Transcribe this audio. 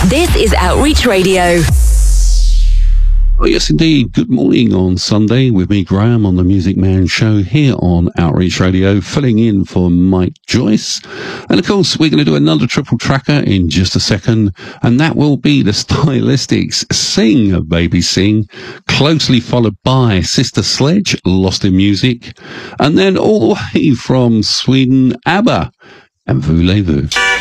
This is Outreach Radio. Oh, yes, indeed. Good morning on Sunday with me, Graham, on the Music Man Show here on Outreach Radio, filling in for Mike Joyce. And of course, we're going to do another triple tracker in just a second, and that will be the Stylistics Sing, Baby Sing, closely followed by Sister Sledge, Lost in Music, and then all the way from Sweden, ABBA and Voulez-Vous.